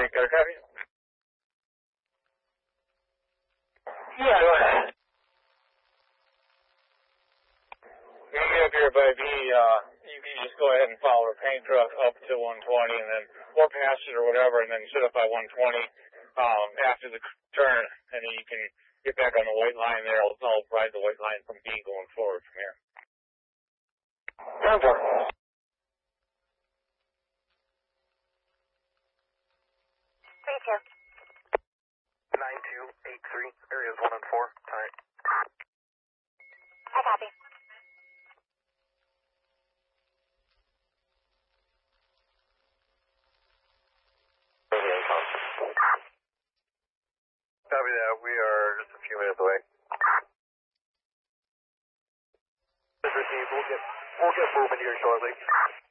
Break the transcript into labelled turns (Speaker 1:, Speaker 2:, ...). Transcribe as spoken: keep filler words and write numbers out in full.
Speaker 1: Jake, got a copy?
Speaker 2: Yeah, go ahead.
Speaker 1: You get up here by B, uh, you can just go ahead and follow the paint truck up to one twenty and then, or past it or whatever, and then sit up by one twenty, um, after the turn, and then you can get back on the white line there. I'll, I'll ride the white line from B going forward from here.
Speaker 2: ten four.
Speaker 3: Three two.
Speaker 4: nine two eight three, areas one and four, time.
Speaker 3: I copy.
Speaker 4: Copy that, we are just a few minutes away. Received, we'll get, we'll get moving here shortly.